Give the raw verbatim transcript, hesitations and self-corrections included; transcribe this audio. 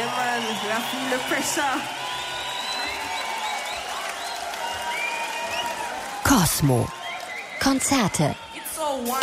Yeah, man. We are feeling the pressure. Cosmo. Konzerte.